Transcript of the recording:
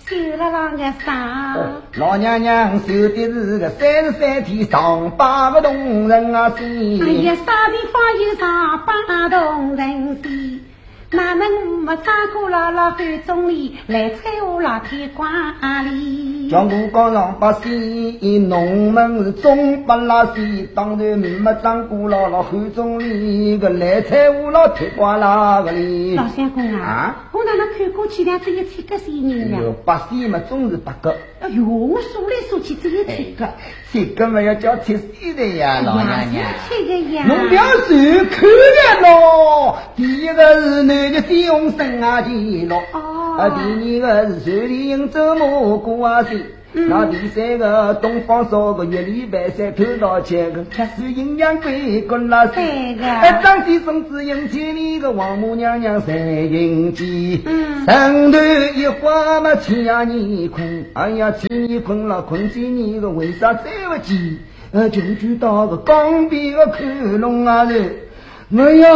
修了那个啥？ 老娘娘修的是个33天上8个动人啊戏。 哎呀，啥地方有上8动人戏？哪能没张过老汉总理来猜我老天光里？ 江湖高上把戏，农门是中不拉戏，当然没张过老汉总理个来猜我老天光那个里。 老相公啊，我哪能看过去两只有7个戏人呀？ 八戏嘛总是8个。 哎呦，我数来数去只有7个 ，7个嘛要叫7戏的呀，老娘娘。 7个呀。 侬不要随看了咯。第一个是那个费用生啊记录，第二个是水里应周末过啊戏。那第三个东方烧个1礼拜3头到7个，是阴阳鬼滚了3个，张继生子迎千里个王母娘娘3迎鸡，上头一花嘛千年困，哎呀千年困了困千年个为啥再不急？就知道个江边个看龙啊人，我要